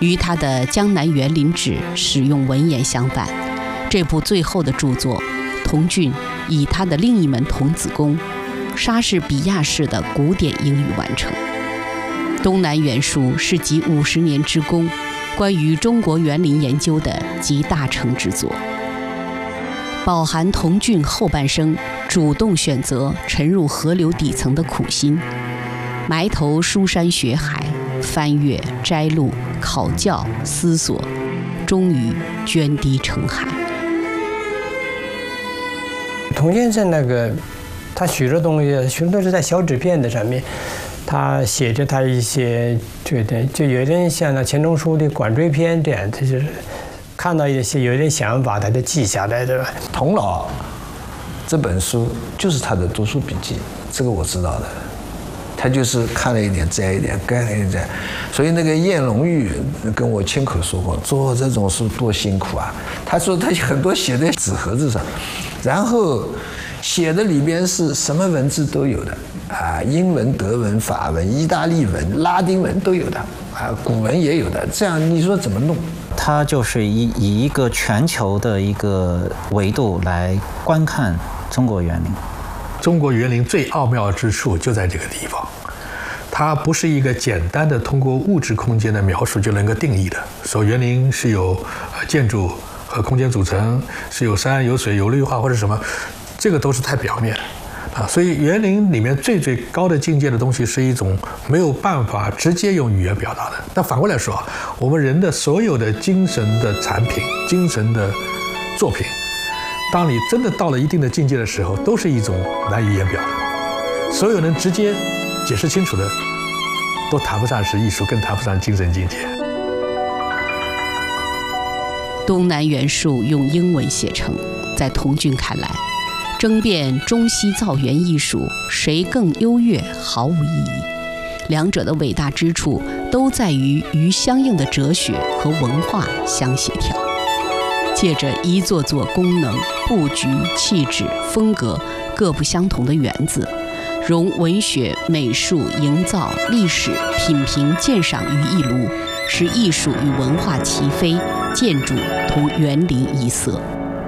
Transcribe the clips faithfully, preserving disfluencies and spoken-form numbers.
与他的《江南园林志》使用文言相反，这部最后的著作，童俊以他的另一门童子功，莎士比亚式的古典英语完成。东南园书是集五十年之功，关于中国园林研究的集大成之作，饱含童俊后半生主动选择沉入河流底层的苦心，埋头书山学海，翻阅摘录考教思索，终于涓滴成海。 童先生那个，他许多东西，许多都是在小纸片的上面，他写着他一些这个，就有点像那钱钟书的《管锥篇》这样，他就是看到一些有点想法，他就记下来，对吧？ 童老这本书就是他的读书笔记，这个我知道的。他就是看了一点摘一点，看了一点，所以那个晏龙玉跟我亲口说过，做这种书多辛苦啊。他说他很多写在纸盒子上，然后写的里边是什么文字都有的啊，英文、德文、法文、意大利文、拉丁文都有的啊，古文也有的。这样你说怎么弄？ 他就是以以一个全球的一个维度来观看中国园林。 中国园林最奥妙之处就在这个地方，它不是一个简单的通过物质空间的描述就能够定义的。说园林是由建筑和空间组成，是有山有水有绿化或者什么，这个都是太表面啊。所以园林里面最最高的境界的东西是一种没有办法直接用语言表达的。那反过来说，我们人的所有的精神的产品、精神的作品，当你真的到了一定的境界的时候，都是一种难以言表的。所有能直接解释清楚的，都谈不上是艺术，更谈不上精神境界。 东南园书用英文写成，在童俊看来，争辩中西造园艺术谁更优越毫无意义，两者的伟大之处都在于与相应的哲学和文化相协调。借着一座座功能、布局、气质、风格各不相同的园子，融文学、美术、营造、历史、品评、鉴赏于一炉，使艺术与文化齐飞，建筑同园林一色。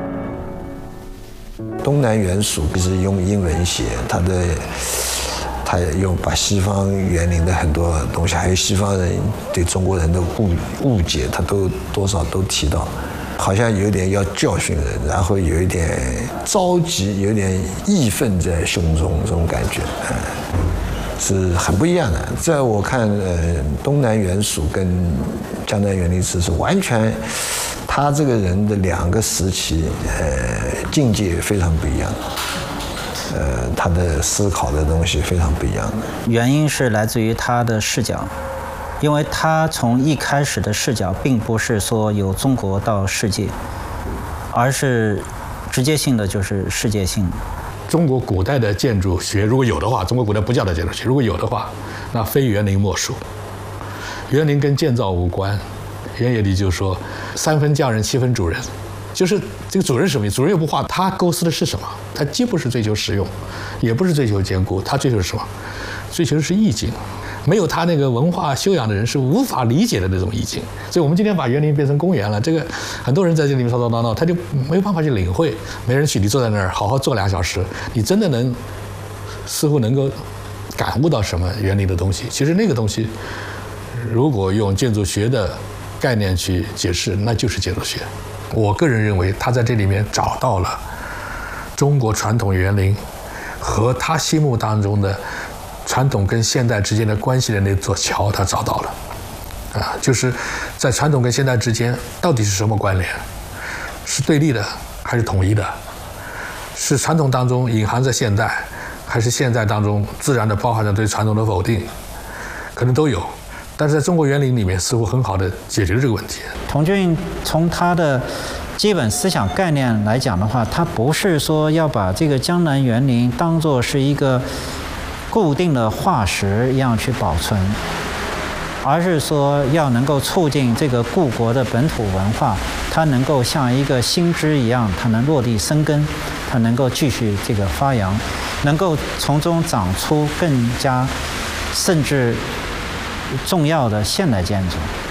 东南园书是用英文写，他的他又把西方园林的很多东西，还有西方人对中国人的误误解，他都多少都提到。好像有点要教训人，然后有一点着急，有点义愤在胸中，这种感觉，嗯，是很不一样的。在我看，呃，东南园书跟江南园林志是完全，他这个人的两个时期，呃，境界非常不一样，呃，他的思考的东西非常不一样。 原因是来自于他的视角。因为他从一开始的视角并不是说由中国到世界，而是直接性的就是世界性。 中国古代的建筑学如果有的话，中国古代不叫的建筑学，如果有的话，那非园林莫属。园林跟建造无关，原野里就说三分匠人七分主人，就是这个主人什么意思？主人又不画，他构思的是什么？他既不是追求实用，也不是追求坚固，他追求什么？追求的是意境。没有他那个文化修养的人是无法理解的那种意境。所以我们今天把园林变成公园了，这个很多人在这里面吵吵闹闹，他就没有办法去领会。没人去，你坐在那儿好好坐两小时，你真的能似乎能够感悟到什么园林的东西。其实那个东西如果用建筑学的概念去解释，那就是建筑学。我个人认为他在这里面找到了中国传统园林和他心目当中的传统跟现代之间的关系的那座桥，他找到了，啊，就是在传统跟现代之间到底是什么关联？是对立的还是统一的？是传统当中隐含着现代，还是现代当中自然的包含着对传统的否定？可能都有，但是在中国园林里面似乎很好的解决了这个问题。 童俊从他的基本思想概念来讲的话，他不是说要把这个江南园林当作是一个固定的化石一样去保存，而是说要能够促进这个故国的本土文化，它能够像一个新枝一样，它能落地生根，它能够继续这个发扬，能够从中长出更加甚至重要的现代建筑。